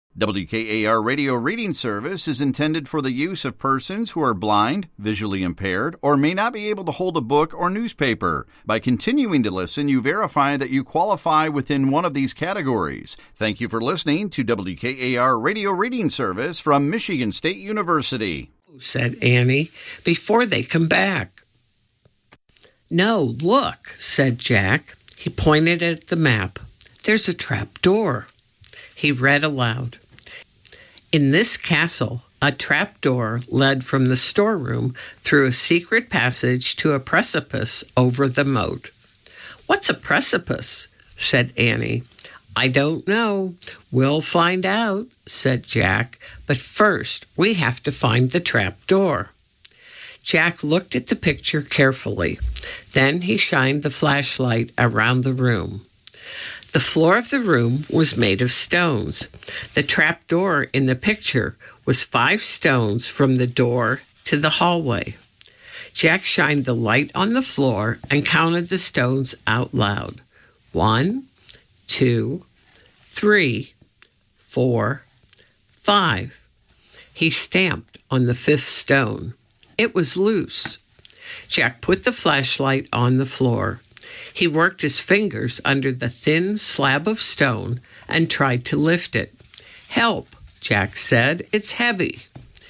WKAR Radio Reading Service is intended for the use of persons who are blind, visually impaired, or may not be able to hold a book or newspaper. By continuing to listen, you verify that you qualify within one of these categories. Thank you for listening to WKAR Radio Reading Service from Michigan State University, said Annie, before they come back. No, look, said Jack. He pointed at the map. There's a trap door. He read aloud. In this castle, a trap door led from the storeroom through a secret passage to a precipice over the moat. What's a precipice? Said Annie. I don't know. We'll find out, said Jack. But first, we have to find the trap door. Jack looked at the picture carefully. Then he shined the flashlight around the room. The floor of the room was made of stones. The trap door in the picture was 5 stones from the door to the hallway. Jack shined the light on the floor and counted the stones out loud. 1, 2, 3, 4, 5. He stamped on the 5th stone. It was loose. Jack put the flashlight on the floor. He worked his fingers under the thin slab of stone and tried to lift it. Help, Jack said. It's heavy.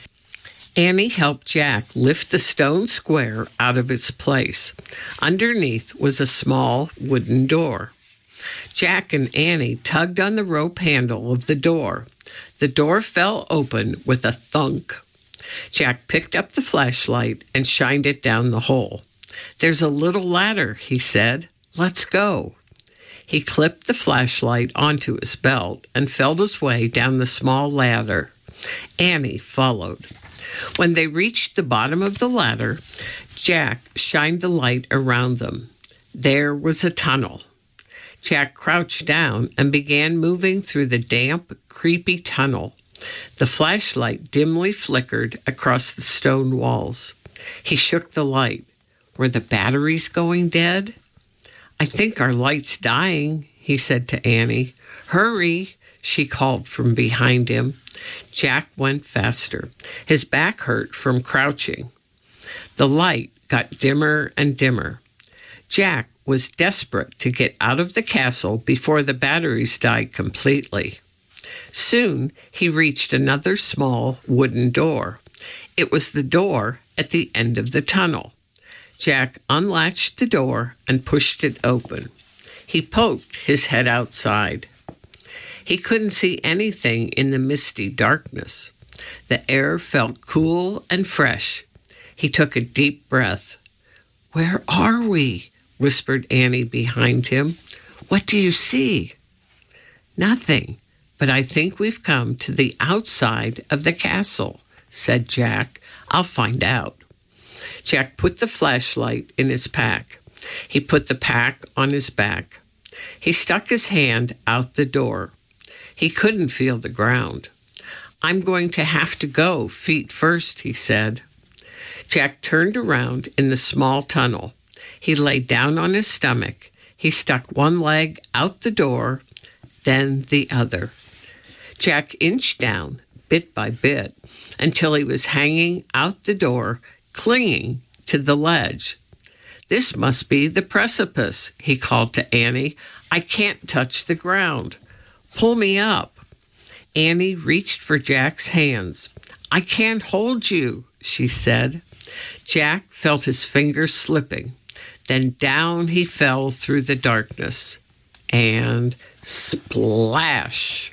Annie helped Jack lift the stone square out of its place. Underneath was a small wooden door. Jack and Annie tugged on the rope handle of the door. The door fell open with a thunk. Jack picked up the flashlight and shined it down the hole. There's a little ladder, he said. Let's go. He clipped the flashlight onto his belt and felt his way down the small ladder. Annie followed. When they reached the bottom of the ladder, Jack shined the light around them. There was a tunnel. Jack crouched down and began moving through the damp, creepy tunnel. The flashlight dimly flickered across the stone walls. He shook the light. Were the batteries going dead? I think our light's dying, he said to Annie. Hurry, she called from behind him. Jack went faster. His back hurt from crouching. The light got dimmer and dimmer. Jack was desperate to get out of the castle before the batteries died completely. Soon he reached another small wooden door. It was the door at the end of the tunnel. Jack unlatched the door and pushed it open. He poked his head outside. He couldn't see anything in the misty darkness. The air felt cool and fresh. He took a deep breath. Where are we? Whispered Annie behind him. What do you see? Nothing, but I think we've come to the outside of the castle, said Jack. I'll find out. Jack put the flashlight in his pack. He put the pack on his back. He stuck his hand out the door. He couldn't feel the ground. I'm going to have to go feet first, he said. Jack turned around in the small tunnel. He lay down on his stomach. He stuck one leg out the door, then the other. Jack inched down, bit by bit, until he was hanging out the door, clinging to the ledge. This must be the precipice, he called to Annie. I can't touch the ground. Pull me up. Annie reached for Jack's hands. I can't hold you, she said. Jack felt his fingers slipping. Then down he fell through the darkness. And splash!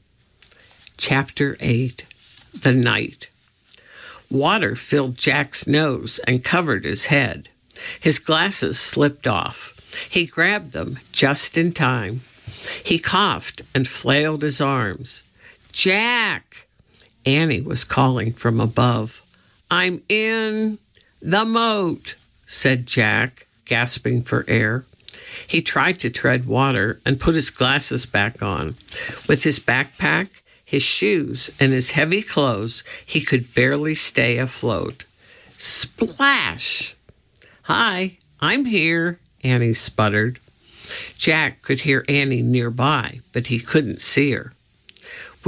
Chapter 8. The Night. Water filled Jack's nose and covered his head. His glasses slipped off. He grabbed them just in time. He coughed and flailed his arms. Jack! Annie was calling from above. I'm in the moat, said Jack, gasping for air. He tried to tread water and put his glasses back on. With his backpack, his shoes, and his heavy clothes, he could barely stay afloat. Splash! Hi, I'm here, Annie sputtered. Jack could hear Annie nearby, but he couldn't see her.